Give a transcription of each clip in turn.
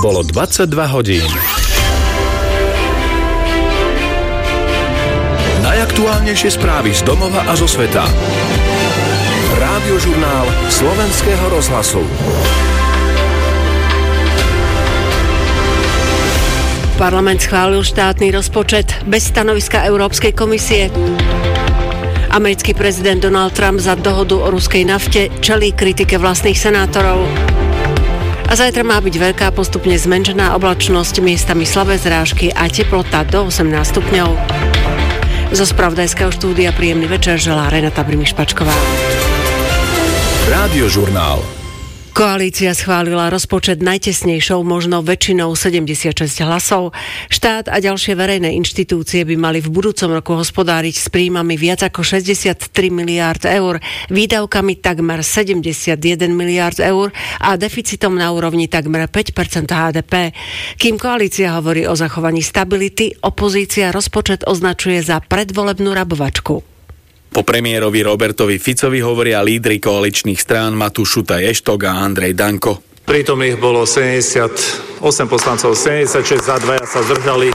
Bolo 22 hodín. Najaktuálnejšie správy z domova a zo sveta. Rádiožurnál Slovenského rozhlasu. Parlament schválil štátny rozpočet bez stanoviska Európskej komisie. Americký prezident Donald Trump za dohodu o ruskej nafte čelí kritike vlastných senátorov. A zajtra má byť veľká postupne zmenšená oblačnosť, miestami slabé zrážky a teplota do 18 stupňov. Zo spravodajského štúdia príjemný večer želá Renata Brimiš-Pačková. Rádiožurnál. Koalícia schválila rozpočet najtesnejšou možno väčšinou 76 hlasov. Štát a ďalšie verejné inštitúcie by mali v budúcom roku hospodáriť s príjmami viac ako 63 miliárd eur, výdavkami takmer 71 miliárd eur a deficitom na úrovni takmer 5% HDP. Kým koalícia hovorí o zachovaní stability, opozícia rozpočet označuje za predvolebnú rabovačku. Po premiérovi Robertovi Ficovi hovoria lídri koaličných strán Matúš Šutaj Eštok a Andrej Danko. Prítomných bolo 78 poslancov, 76 za, 2 sa zdržali.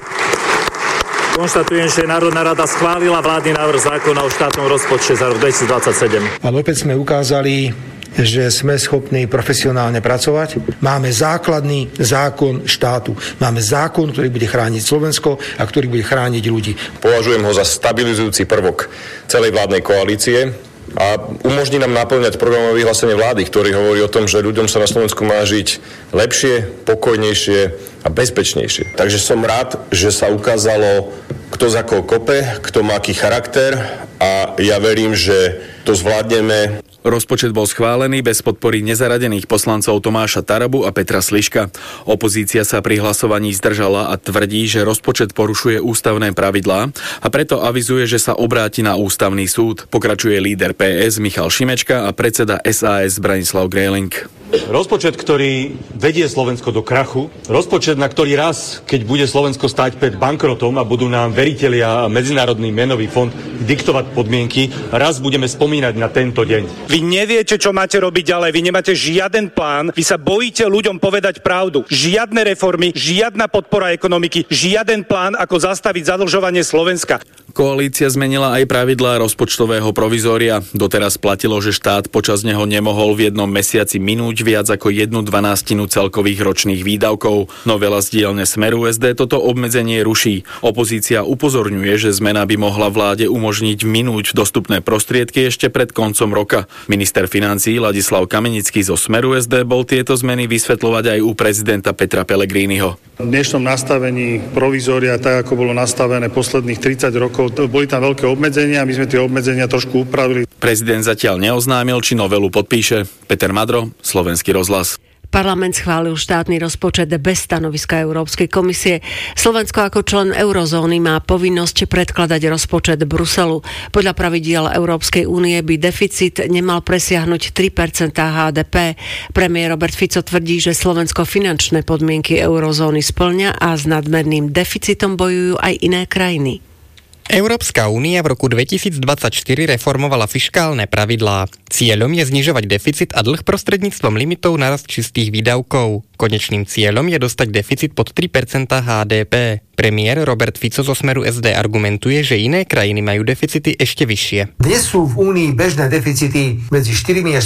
Konštatujem, že Národná rada schválila vládny návrh zákona o štátnom rozpočte za rok 2027. Ale opäť sme ukázali, že sme schopní profesionálne pracovať. Máme základný zákon štátu. Máme zákon, ktorý bude chrániť Slovensko a ktorý bude chrániť ľudí. Považujem ho za stabilizujúci prvok celej vládnej koalície a umožní nám naplňať programové vyhlásenie vlády, ktorý hovorí o tom, že ľuďom sa na Slovensku má žiť lepšie, pokojnejšie a bezpečnejšie. Takže som rád, že sa ukázalo, kto za koho kope, kto má aký charakter a ja verím, že to zvládneme. Rozpočet bol schválený bez podpory nezaradených poslancov Tomáša Tarabu a Petra Sliška. Opozícia sa pri hlasovaní zdržala a tvrdí, že rozpočet porušuje ústavné pravidlá a preto avizuje, že sa obráti na ústavný súd. Pokračuje líder PS Michal Šimečka a predseda SAS Branislav Gröling. Rozpočet, ktorý vedie Slovensko do krachu, rozpočet, na ktorý raz, keď bude Slovensko stáť pred bankrotom a budú nám veritelia a Medzinárodný menový fond diktovať podmienky, raz budeme spomínať na tento deň. Vy neviete, čo máte robiť ďalej, vy nemáte žiaden plán, vy sa bojíte ľuďom povedať pravdu. Žiadne reformy, žiadna podpora ekonomiky, žiaden plán, ako zastaviť zadlžovanie Slovenska. Koalícia zmenila aj pravidlá rozpočtového provizória. Doteraz platilo, že štát počas neho nemohol v jednom mesiaci minúť viac ako 1/12 celkových ročných výdavkov. Novela z dielne Smeru SD toto obmedzenie ruší. Opozícia upozorňuje, že zmena by mohla vláde umožniť minúť dostupné prostriedky ešte pred koncom roka. Minister financií Ladislav Kamenický zo Smeru SD bol tieto zmeny vysvetľovať aj u prezidenta Petra Pellegriniho. V dnešnom nastavení provizória, tak ako bolo nastavené posledných 30 rokov, boli tam veľké obmedzenia a my sme tie obmedzenia trošku upravili. Prezident zatiaľ neoznámil, či novelu podpíše. Peter Madro, Slovenský rozhlas. Parlament schválil štátny rozpočet bez stanoviska Európskej komisie. Slovensko ako člen eurozóny má povinnosť predkladať rozpočet Bruselu. Podľa pravidiel Európskej únie by deficit nemal presiahnuť 3% HDP. Premiér Robert Fico tvrdí, že Slovensko finančné podmienky eurozóny spĺňa a s nadmerným deficitom bojujú aj iné krajiny. Európska únia v roku 2024 reformovala fiškálne pravidlá. Cieľom je znižovať deficit a dlh prostredníctvom limitov na rast čistých výdavkov. Konečným cieľom je dostať deficit pod 3% HDP. Premiér Robert Fico zo Smeru SD argumentuje, že iné krajiny majú deficity ešte vyššie. Dnes sú v Únii bežné deficity medzi 4 až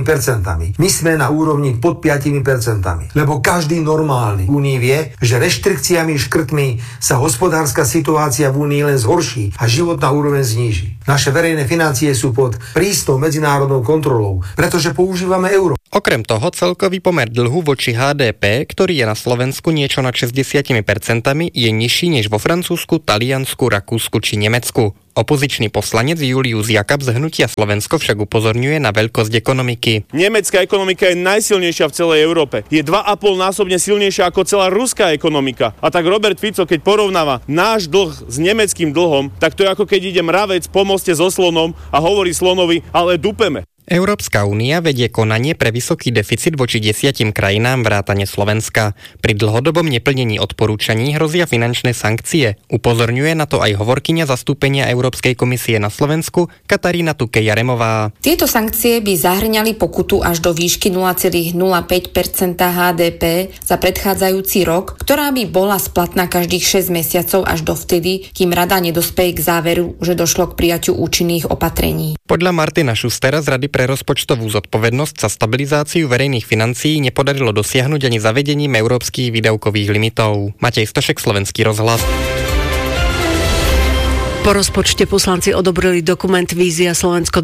5%. My sme na úrovni pod 5%. Lebo každý normálny v Únii vie, že reštrikciami, škrtmi sa hospodárska situácia v Únii len zhorší a životná úroveň zníži. Naše verejné financie sú pod prísnou medzinárodnou kontrolou, pretože používame euro. Okrem toho celkový pomer dlhu voči HDP, ktorý je na Slovensku niečo nad 60%, je nižší než vo Francúzsku, Taliansku, Rakúsku či Nemecku. Opozičný poslanec Julius Jakab z Hnutia Slovensko však upozorňuje na veľkosť ekonomiky. Nemecká ekonomika je najsilnejšia v celej Európe. Je 2,5-násobne silnejšia ako celá ruská ekonomika. A tak Robert Fico, keď porovnáva náš dlh s nemeckým dlhom, tak to je ako keď ide mravec po moste so slonom a hovorí slonovi, ale dupeme. Európska únia vedie konanie pre vysoký deficit voči 10 krajinám vrátane Slovenska. Pri dlhodobom neplnení odporúčaní hrozia finančné sankcie. Upozorňuje na to aj hovorkyňa zastúpenia Európskej komisie na Slovensku Katarína Tukej-Jaremová. Tieto sankcie by zahŕňali pokutu až do výšky 0,05% HDP za predchádzajúci rok, ktorá by bola splatná každých 6 mesiacov až dovtedy, kým rada nedospeje k záveru, že došlo k prijatiu účinných opatrení. Podľa Martina Schustera z Rady pre rozpočtovú zodpovednosť sa stabilizáciu verejných financií nepodarilo dosiahnuť ani zavedením európskych výdavkových limitov. Matej Stošek, Slovenský rozhlas. Po rozpočte poslanci odobrili dokument Vízia Slovensko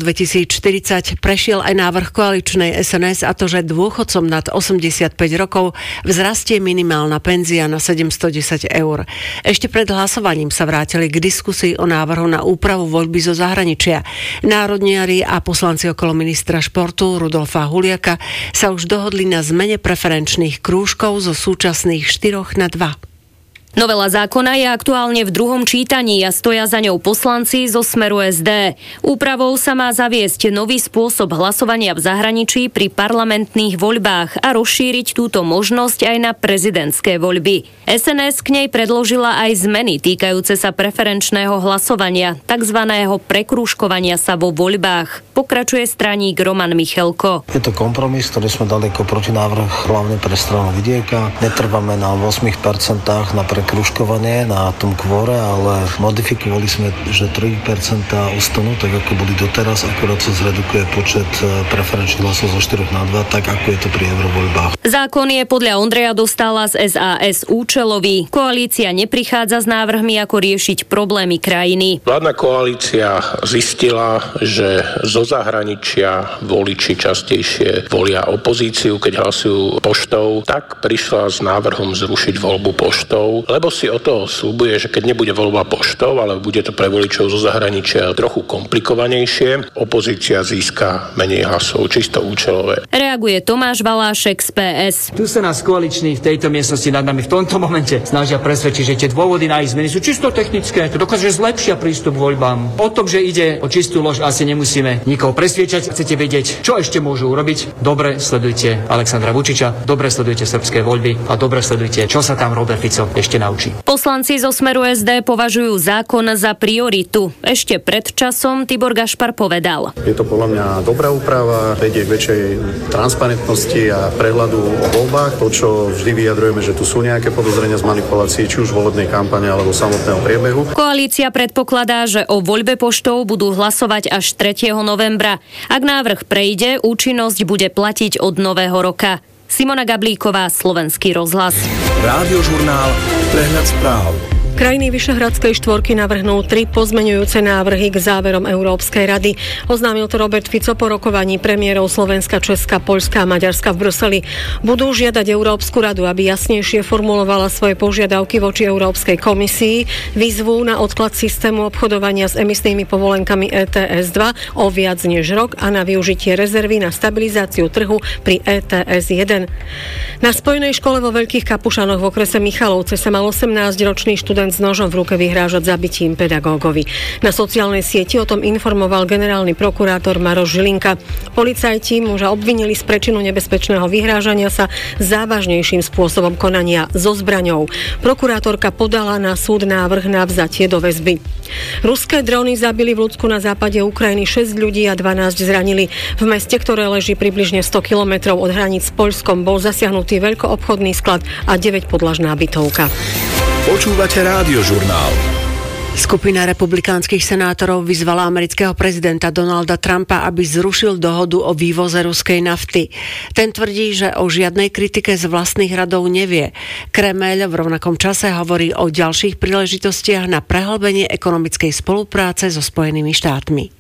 2040. Prešiel aj návrh koaličnej SNS, a to, že dôchodcom nad 85 rokov vzrastie minimálna penzia na 710 eur. Ešte pred hlasovaním sa vrátili k diskusii o návrhu na úpravu voľby zo zahraničia. Národniari a poslanci okolo ministra športu Rudolfa Huliaka sa už dohodli na zmene preferenčných krúžkov zo súčasných 4 na 2. Novela zákona je aktuálne v druhom čítaní a stoja za ňou poslanci zo Smeru SD. Úpravou sa má zaviesť nový spôsob hlasovania v zahraničí pri parlamentných voľbách a rozšíriť túto možnosť aj na prezidentské voľby. SNS k nej predložila aj zmeny týkajúce sa preferenčného hlasovania, takzvaného prekrúžkovania sa vo voľbách. Pokračuje straník Roman Michelko. Je to kompromis, ktorý sme dali ako protinávrh hlavne pre stranu Vidieka. Netrváme na 8% na prekrúžkovanie na tom kvóre, ale modifikovali sme, že 3% ostanú, tak ako boli doteraz, akorát sa zredukuje počet preferenčných hlasov zo 4 na 2, tak ako je to pri eurovoľbách. Zákon je podľa Ondreja Dostála z SAS účelový. Koalícia neprichádza s návrhmi, ako riešiť problémy krajiny. Vládna koalícia zistila, že zo zahraničia voliči častejšie volia opozíciu, keď hlasujú poštou, tak prišla s návrhom zrušiť voľbu poštou, lebo si o toho sľubuje, že keď nebude voľba poštou, ale bude to pre voličov zo zahraničia trochu komplikovanejšie, opozícia získa menej hlasov, čisto účelové. Reaguje Tomáš Valášek z PS. Tu sa nás koaliční v tejto miestnosti nad nami v tomto momente snažia presvedčiť, že tie dôvody na ich zmeny sú čisto technické. To dokáže zlepšia prístup k voľbám. O tom, že ide o čistú lož, asi nemusíme nikoho presviečať. Chcete vedieť, čo ešte môžu urobiť? Dobre sledujte Alexandra Vučiča, dobre sledujte srbské voľby a dobre sledujte, čo sa tam Robert Fico ešte naučí. Poslanci zo Smeru SD považujú zákon za prioritu. Ešte pred časom Tibor Gašpar povedal. Je to podľa mňa dobrá úprava, vedie k väčšej transparentnosti a prehľadu o voľbách. To, čo vždy vyjadrujeme, že tu sú nejaké podozrenia z manipulácií, či už volebnej kampane alebo samotného priebehu. Koalícia predpokladá, že o voľbe poštou budú hlasovať až 3. novembra. Ak návrh prejde, účinnosť bude platiť od nového roka. Simona Gablíková, Slovenský rozhlas. Rádiožurnál, prehľad správ. Krajiny Vyšehradskej štvorky navrhnú 3 pozmeňujúce návrhy k záverom Európskej rady. Oznámil to Robert Fico po rokovaní premiérov Slovenska, Česka, Poľska a Maďarska v Bruseli. Budú žiadať Európsku radu, aby jasnejšie formulovala svoje požiadavky voči Európskej komisii, výzvu na odklad systému obchodovania s emisnými povolenkami ETS 2 o viac než rok a na využitie rezervy na stabilizáciu trhu pri ETS 1. Na Spojenej škole vo Veľkých Kapušanoch v okrese Michalovce sa mal 18-ročný študent s nožom v ruke vyhrážať zabitím pedagógovi. Na sociálnej sieti o tom informoval generálny prokurátor Maroš Žilinka. Policajti muža obvinili z prečinu nebezpečného vyhrážania sa závažnejším spôsobom konania so zbraňou. Prokurátorka podala na súd návrh na vzatie do väzby. Ruské dróny zabili v Ľudsku na západe Ukrajiny 6 ľudí a 12 zranili. V meste, ktoré leží približne 100 kilometrov od hraníc s Poľskom, bol zasiahnutý veľkoobchodný sklad a 9 podlažná bytovka. Počúvate Rádiožurnál. Skupina republikánskych senátorov vyzvala amerického prezidenta Donalda Trumpa, aby zrušil dohodu o vývoze ruskej nafty. Ten tvrdí, že o žiadnej kritike z vlastných radov nevie. Kremeľ v rovnakom čase hovorí o ďalších príležitostiach na prehlbenie ekonomickej spolupráce so Spojenými štátmi.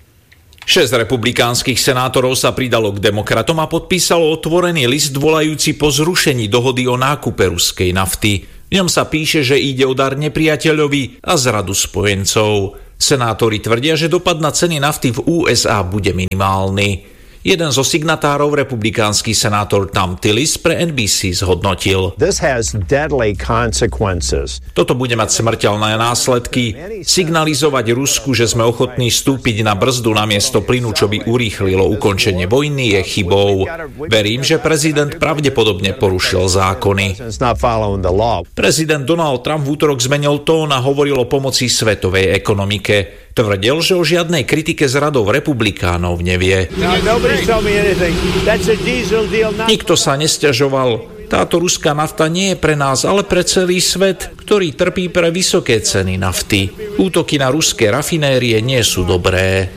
6 republikánskych senátorov sa pridalo k demokratom a podpísalo otvorený list volajúci po zrušení dohody o nákupe ruskej nafty. V ňom sa píše, že ide o dar nepriateľovi a zradu spojencov. Senátori tvrdia, že dopad na ceny nafty v USA bude minimálny. Jeden zo signatárov, republikánsky senátor Thom Tillis, pre NBC zhodnotil. Toto bude mať smrteľné následky. Signalizovať Rusku, že sme ochotní vstúpiť na brzdu namiesto plynu, čo by urýchlilo ukončenie vojny, je chybou. Verím, že prezident pravdepodobne porušil zákony. Prezident Donald Trump v útorok zmenil tón a hovoril o pomoci svetovej ekonomike. Tvrdil, že o žiadnej kritike z radov republikánov nevie. Nikto sa nesťažoval. Táto ruská nafta nie je pre nás, ale pre celý svet, ktorý trpí pre vysoké ceny nafty. Útoky na ruské rafinérie nie sú dobré.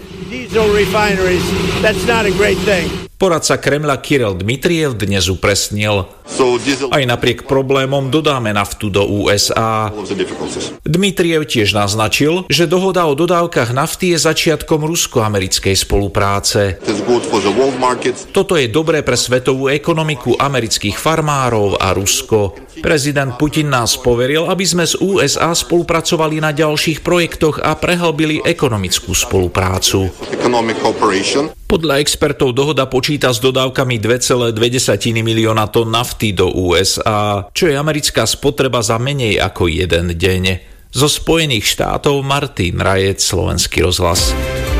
Poradca Kremľa Kirill Dmitriev dnes upresnil. Aj napriek problémom dodáme naftu do USA. Dmitriev tiež naznačil, že dohoda o dodávkach nafty je začiatkom rusko-americkej spolupráce. Toto je dobré pre svetovú ekonomiku, amerických farmárov a Rusko. Prezident Putin nás poveril, aby sme s USA spolupracovali na ďalších projektoch a prehlbili ekonomickú spoluprácu. Podľa expertov dohoda počíta s dodávkami 2,2 milióna tón nafty do USA, čo je americká spotreba za menej ako jeden deň. Zo Spojených štátov Martin Rajec, Slovenský rozhlas.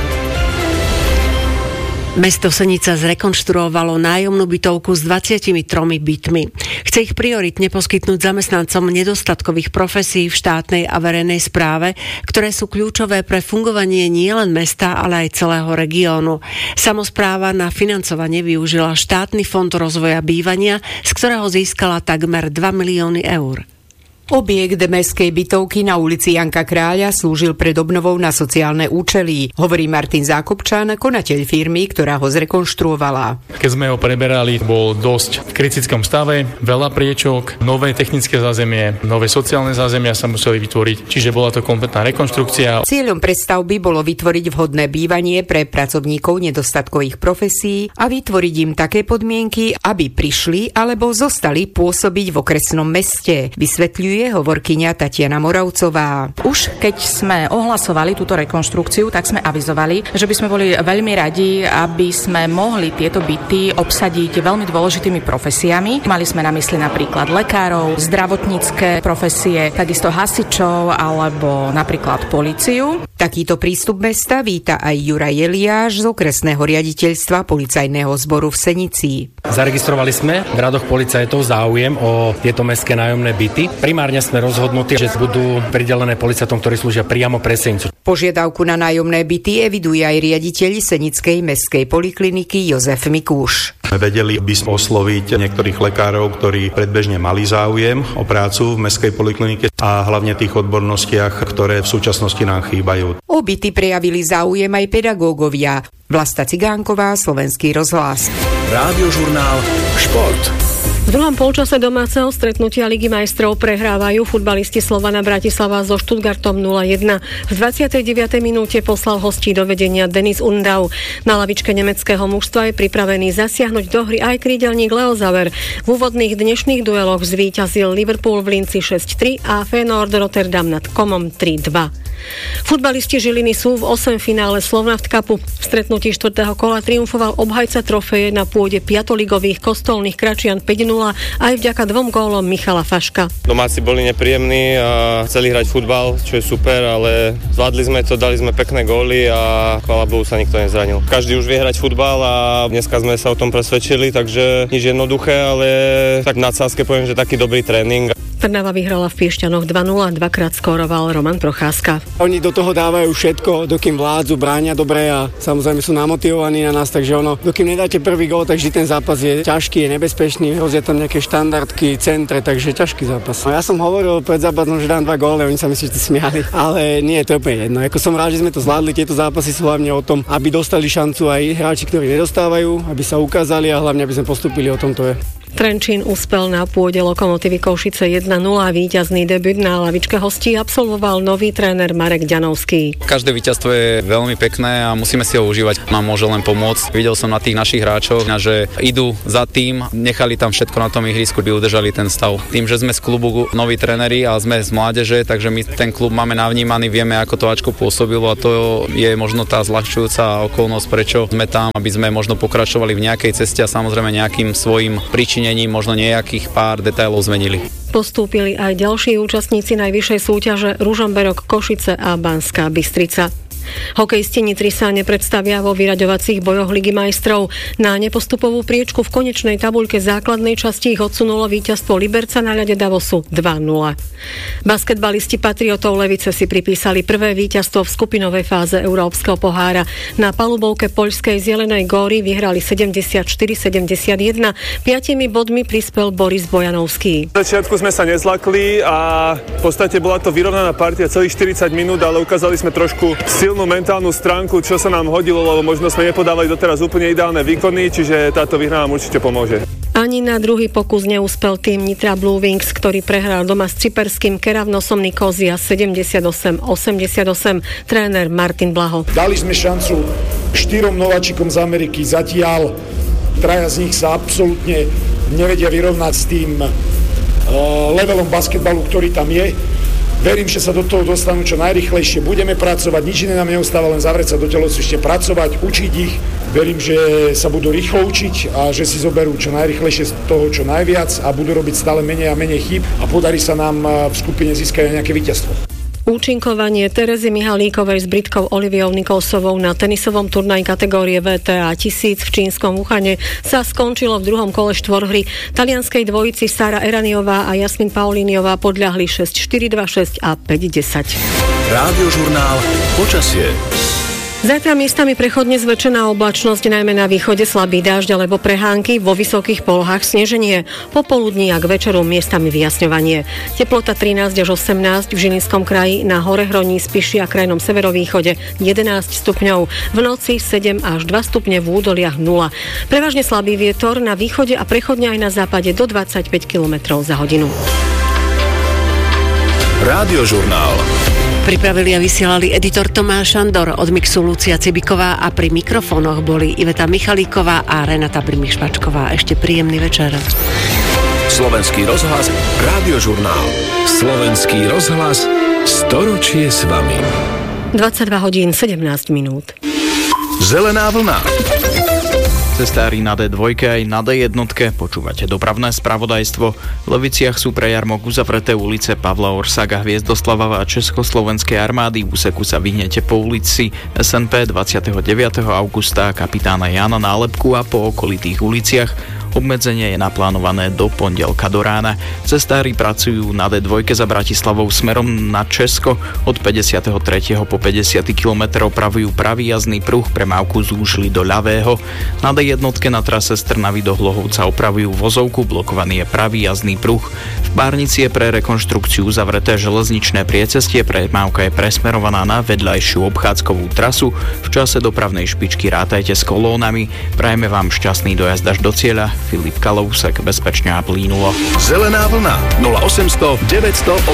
Mesto Senica zrekonštruovalo nájomnú bytovku s 23 bytmi. Chce ich prioritne poskytnúť zamestnancom nedostatkových profesí v štátnej a verejnej správe, ktoré sú kľúčové pre fungovanie nielen mesta, ale aj celého regiónu. Samospráva na financovanie využila štátny fond rozvoja bývania, z ktorého získala takmer 2 milióny eur. Objekt mestskej bytovky na ulici Janka Kráľa slúžil pred obnovou na sociálne účely, hovorí Martin Zákopčan, konateľ firmy, ktorá ho zrekonštruovala. Keď sme ho preberali, bol dosť v kritickom stave, veľa priečok, nové technické zázemie, nové sociálne zázemia sa museli vytvoriť, čiže bola to kompletná rekonštrukcia. Cieľom prestavby bolo vytvoriť vhodné bývanie pre pracovníkov nedostatkových profesí a vytvoriť im také podmienky, aby prišli alebo zostali pôsobiť v okresnom meste, vysvetľuje hovorkyňa Tatiana Moravcová. Už keď sme ohlasovali túto rekonštrukciu, tak sme avizovali, že by sme boli veľmi radi, aby sme mohli tieto byty obsadiť veľmi dôležitými profesiami. Mali sme na mysli napríklad lekárov, zdravotnícke profesie, takisto hasičov alebo napríklad políciu. Takýto prístup mesta víta aj Juraj Eliáš z okresného riaditeľstva policajného zboru v Senici. Zaregistrovali sme v radoch policajtov záujem o tieto mestské nájomné byty. Primárne sme rozhodnutí, že budú pridelené policajtom, ktorí slúžia priamo pre Senicu. Požiadavku na nájomné byty eviduje aj riaditeľ Senickej mestskej polikliniky Jozef Mikúš. Vedeli by sme osloviť niektorých lekárov, ktorí predbežne mali záujem o prácu v mestskej poliklinike a hlavne tých odbornostiach, ktoré v súčasnosti nám chýbajú. O byty prejavili záujem aj pedagógovia. Vlasta Cigánková, Slovenský rozhlas. Rádiožurnál Šport. V druhom polčase domáceho stretnutia Ligy majstrov prehrávajú futbalisti Slovana Bratislava so Stuttgartom 0-1. V 29. minúte poslal hostí do vedenia Denis Undau. Na lavičke nemeckého mužstva je pripravený zasiahnuť do hry aj krídelník Leo Zaver. V úvodných dnešných dueloch zvíťazil Liverpool v Linci 6-3 a Feyenoord Rotterdam nad Komom 3-2. Futbalisti Žiliny sú v 8 finále Slovnaft Cupu. V stretnutí 4. kola triumfoval obhajca trofeje na pôde piatoligových Kostolných Kračian 5-0 aj vďaka 2 gólom Michala Faška. Domáci boli nepríjemní a chceli hrať futbal, čo je super, ale zvládli sme to, dali sme pekné góly a chvála Bohu sa nikto nezranil. Každý už vie hrať futbal a dneska sme sa o tom presvedčili, takže nič jednoduché, ale tak v nadsázke poviem, že taký dobrý tréning. Trnava vyhrala v Piešťanoch 2-0, dvakrát skóroval Roman Procházka. Oni do toho dávajú všetko, dokým vládzu, bránia dobre a samozrejme sú namotivovaní na nás, takže dokým nedáte prvý gól, tak vždy ten zápas je ťažký, je nebezpečný, hrozia tam nejaké štandardky, centre, takže ťažký zápas. Ja som hovoril pred zápasom, že dám 2 góly, oni sa myslí, že smiali, ale nie je to úplne jedno. Ako som rád, že sme to zvládli, tieto zápasy sú hlavne o tom, aby dostali šancu aj hráči, ktorí nedostávajú, aby sa ukázali a hlavne aby sme postúpili, o tom to je. Trenčín uspel na pôde Lokomotívy Košice 1-0. Víťazný debut na lavičke hostí absolvoval nový tréner Marek Ďanovský. Každé víťazstvo je veľmi pekné a musíme si ho užívať. Nám môže len pomôcť. Videl som na tých našich hráčov, že idú za tým, nechali tam všetko na tom ihrisku, by udržali ten stav. Tým, že sme z klubu noví tréneri a sme z mládeže, takže my ten klub máme navnímaný, vieme, ako to Ačko pôsobilo a to je možno tá zľahčujúca okolnosť, prečo sme tam, aby sme možno pokračovali v nejakej ceste a samozrejme nejakým svojim pričinením možno nejakých pár detailov zmenili. Postúpili aj ďalší účastníci najvyššej súťaže Ružomberok, Košice a Banská Bystrica. Hokejisti Nitry sa nepredstavia vo vyraďovacích bojoch Ligy majstrov. Na nepostupovú priečku v konečnej tabuľke základnej časti ich odsunulo víťazstvo Liberca na ľade Davosu 2-0. Basketbalisti Patriotov Levice si pripísali prvé víťazstvo v skupinovej fáze Európskeho pohára. Na palubovke poľskej Zelenej Góry vyhrali 74-71. 5 bodmi prispel Boris Bojanovský. Na začiatku sme sa nezlakli a v podstate bola to vyrovnaná partia celých 40 minút, ale ukázali sme trošku silnú mentálnu stránku, čo sa nám hodilo, lebo možno sme nepodávali doteraz úplne ideálne výkony, čiže táto výhra nám určite pomôže. Ani na druhý pokus neúspel tým Nitra Blue Wings, ktorý prehral doma s cyperským Keravnosom Nikozia 78-88. Tréner Martin Blaho. Dali sme šancu 4 nováčikom z Ameriky. Zatiaľ 3 z nich sa absolútne nevedia vyrovnať s tým levelom basketbalu, ktorý tam je. Verím, že sa do toho dostanú čo najrýchlejšie. Budeme pracovať, nič iné nám neostáva, len zavrieť sa do telocvične, pracovať, učiť ich. Verím, že sa budú rýchlo učiť a že si zoberú čo najrýchlejšie z toho čo najviac a budú robiť stále menej a menej chýb a podarí sa nám v skupine získať nejaké víťazstvo. Účinkovanie Terezy Mihalíkovej s Britkou Oliviou Nikolsovou na tenisovom turnaji kategórie WTA 1000 v čínskom Wuhane sa skončilo v druhom kole štvorhry. Talianskej dvojici Sara Eraniová a Jasmin Paulíniová podľahli 6-4, 2-6 a 5-10. Rádiožurnál Počasie. Zajtra miestami prechodne zväčšená oblačnosť, najmä na východe slabý dážď alebo prehánky, vo vysokých polohách sneženie. Popoludní a k večeru miestami vyjasňovanie. Teplota 13 až 18 v Žilinskom kraji, na hore Hroní, Spiši a krajnom severovýchode 11 stupňov. V noci 7 až 2 stupne, v údoliach 0. Prevažne slabý vietor na východe a prechodne aj na západe do 25 km za hodinu. Rádiožurnál. Pripravili a vysielali editor Tomáš Šandor, od mixu Lucia Cibiková a pri mikrofónoch boli Iveta Michalíková a Renata Brimiš-Špačková. Ešte príjemný večer. Slovenský rozhlas, Rádiožurnál. Slovenský rozhlas, storočie s vami. 22 hodín 17 minút. Zelená vlna. Cestári na D2 aj na D1 počúvate dopravné spravodajstvo. V Leviciach sú pre jarmok uzavreté ulice Pavla Orsága, Hviezdoslava a Československej armády. V úseku sa vyhnete po ulici SNP 29. augusta, kapitána Jana Nálepku a po okolitých uliciach. Obmedzenie je naplánované do pondelka do rána. Cestári pracujú na D2 za Bratislavou smerom na Česko. Od 53. po 50. km opravujú pravý jazdný pruh, premávku zúžili do ľavého. Na D1 na trase z Trnavy do Hlohovca opravujú vozovku, blokovaný je pravý jazdný pruh. V Bárnici je pre rekonštrukciu zavreté železničné priecestie, premávka je presmerovaná na vedľajšiu obchádzkovú trasu. V čase dopravnej špičky rátajte s kolónami. Prajeme vám šťastný dojazd až do cieľa. Filip Kalousek, bezpečne a plynulo. Zelená vlna 0800 900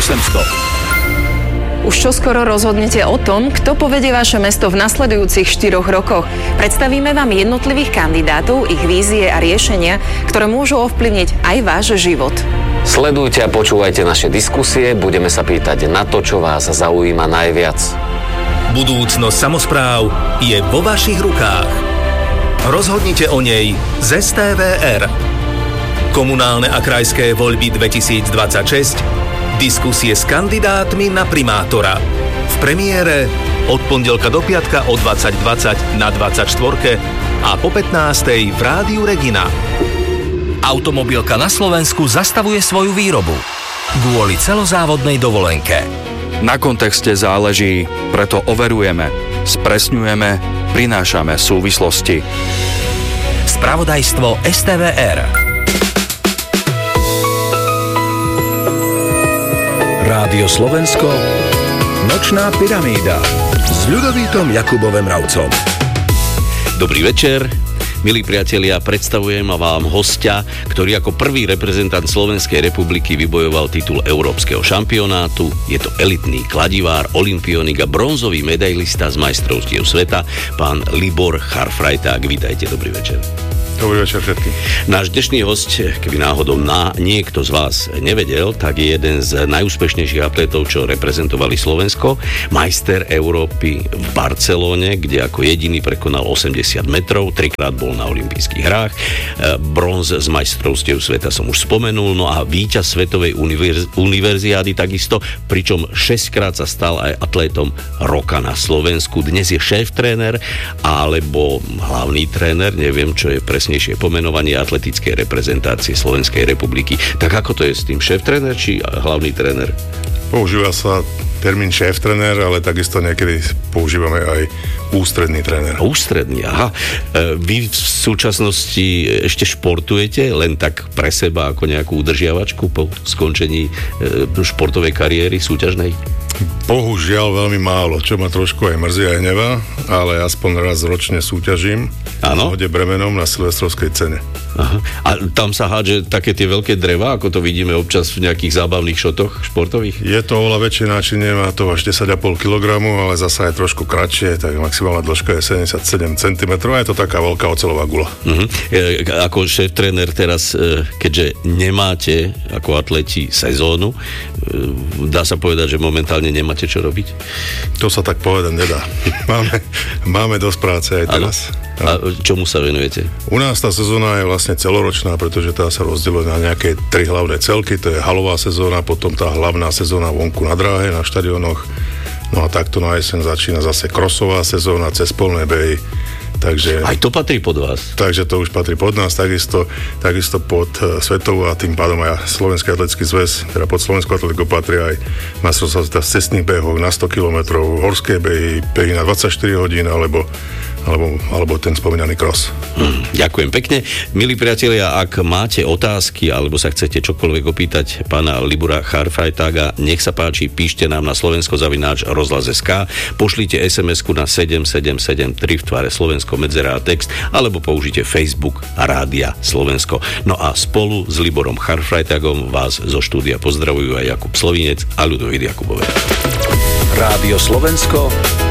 800. Už čoskoro rozhodnete o tom, kto povedie vaše mesto v nasledujúcich 4 rokoch. Predstavíme vám jednotlivých kandidátov, ich vízie a riešenia, ktoré môžu ovplyvniť aj váš život. Sledujte a počúvajte naše diskusie, budeme sa pýtať na to, čo vás zaujíma najviac. Budúcnosť samospráv je vo vašich rukách. Rozhodnite o nej z STVR. Komunálne a krajské voľby 2026. Diskusie s kandidátmi na primátora. V premiére od pondelka do piatka o 20:20 na 24 a po 15:00 v Rádiu Regina. Automobilka na Slovensku zastavuje svoju výrobu kvôli celozávodnej dovolenke. Na kontexte záleží, preto overujeme, spresňujeme, prinášame súvislosti. Spravodajstvo STVR. Rádio Slovensko, Nočná pyramída s Ľudovítom Jakubom Mravcom. Dobrý večer. Milí priatelia, predstavujem vám hostia, ktorý ako prvý reprezentant Slovenskej republiky vybojoval titul európskeho šampionátu. Je to elitný kladivár, olympionik a bronzový medailista z majstrovstiev sveta, pán Libor Charfrajták. Vítajte, dobrý večer. Dobrý večer všetkým. Náš dnešný host, keby náhodou niekto z vás nevedel, tak je jeden z najúspešnejších atlétov, čo reprezentovali Slovensko. Majster Európy v Barcelóne, kde ako jediný prekonal 80 metrov, 3-krát bol na olympijských hrách. Bronz z majstrovstiev sveta som už spomenul, no a víťaz svetovej univerziády takisto, pričom 6-krát sa stal aj atlétom roka na Slovensku. Dnes je šéf-tréner alebo hlavný tréner, neviem, čo je presne pomenovanie atletickej reprezentácie Slovenskej republiky. Tak ako to je s tým, šéf-tréner či hlavný tréner? Používa sa termín šéf-tréner, ale takisto niekedy používame aj ústredný tréner. Ústredný, aha. Vy v súčasnosti ešte športujete len tak pre seba ako nejakú udržiavačku po skončení športovej kariéry súťažnej? Bohužiaľ veľmi málo, čo ma trošku aj mrzí aj hnevá, ale aspoň raz ročne súťažím v hode bremenom na silvestrovskej cene. Aha. A tam sa hádže také tie veľké dreva, ako to vidíme občas v nejakých zábavných šotoch športových? Je to oveľa väčšie náčinie, má to až 10,5 kg, ale zasa je trošku kratšie, tak maximálna dĺžka je 77 cm a je to taká veľká oceľová gula. Ako šéf-tréner teraz, keďže nemáte ako atleti sezónu, dá sa povedať, že momentálne nemáte čo robiť? To sa tak povedať nedá. Máme dosť práce aj teraz. A čomu sa venujete? U nás tá sezóna je vlastne celoročná, pretože tá sa rozdeľuje na nejaké 3 hlavné celky. To je halová sezóna, potom tá hlavná sezóna vonku na dráhe, na štadiónoch. No a takto na jeseň začína zase krosová sezóna cez polné behy. Takže, aj to patrí pod vás? Takže to už patrí pod nás, takisto pod svetovú a tým pádom aj Slovenský atletický zväz, teda pod Slovenskú atletiku patrí aj majstrovstvá sveta v cestných behoch na 100 km, horské behy na 24 hodín alebo ten spomínaný cross. Ďakujem pekne. Milí priatelia, ak máte otázky alebo sa chcete čokoľvek opýtať pána Libora Charfrajtága, nech sa páči, píšte nám na slovensko@rozhlas.sk, pošlite SMS-ku na 7773 v tvare Slovensko medzera a text, alebo použite Facebook a Rádia Slovensko. No a spolu s Liborom Charfrajtágom vás zo štúdia pozdravujú aj Jakub Slovinec a Ľudovít Jakubovec. Rádio Slovensko,